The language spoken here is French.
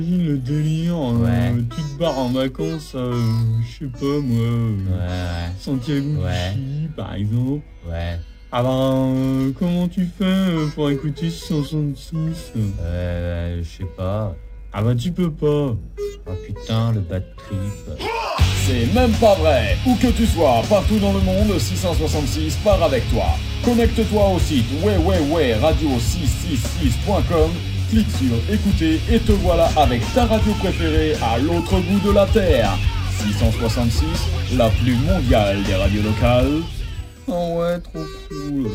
Imagine le délire, Ouais. tu te barres en vacances, je sais pas moi, Ouais, Santiago du ouais. Chili par exemple. ouais. Ah ben, comment tu fais pour écouter 666? Je sais pas. Ah bah tu peux pas. Oh putain, le bad trip. C'est même pas vrai. Où que tu sois, partout dans le monde, 666 part avec toi. Connecte-toi au site radio666.com, clique sur écouter et te voilà avec ta radio préférée à l'autre bout de la terre. 666, la plus mondiale des radios locales. Oh ouais, trop cool.